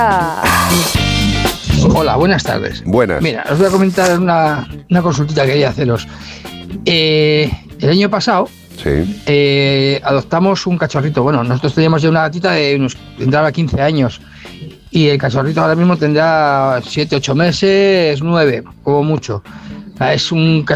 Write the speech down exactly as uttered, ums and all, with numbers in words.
Hola, buenas tardes. Buenas. Mira, os voy a comentar una, una consultita que quería haceros. Eh, el año pasado Sí. eh, adoptamos un cachorrito. Bueno, nosotros teníamos ya una gatita de unos, tendrá quince años. Y el cachorrito ahora mismo tendrá siete, ocho meses, nueve, como mucho. Es un